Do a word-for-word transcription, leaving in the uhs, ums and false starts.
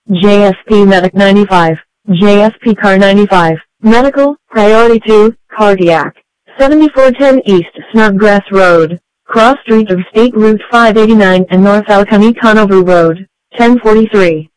J S P Medic ninety-five, J S P Car ninety-five, Medical, Priority two, Cardiac, seventy-four ten East Snodgrass Road, Cross Street of State Route five eighty-nine and North Alcony Conover Road, ten forty-three.